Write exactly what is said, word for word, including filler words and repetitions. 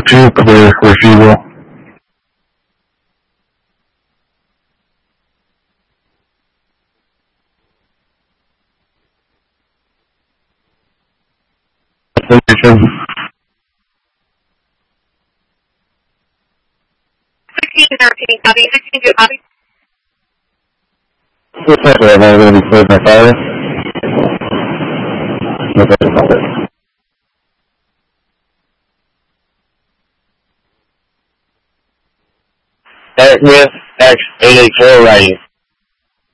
two, clear for fuel. Position. sixteen thirteen, copy. sixteen two, copy. What's up, am I going to be cleared by fire? Okay. Dartmouth X eight eight four, right.